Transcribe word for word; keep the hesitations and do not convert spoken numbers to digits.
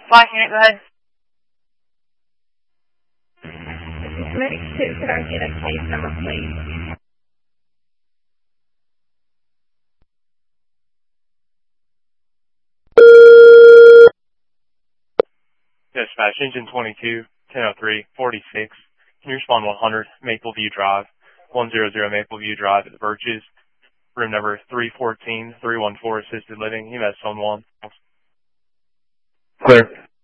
Flight unit, go ahead. Medic two, could I get a case number, please? Dispatch, engine twenty-two, ten oh three, forty-six. Can you respond one hundred, Maple View Drive, one hundred Maple View Drive at the Birches, room number three fourteen, three one four, assisted living, U S on one. Clear.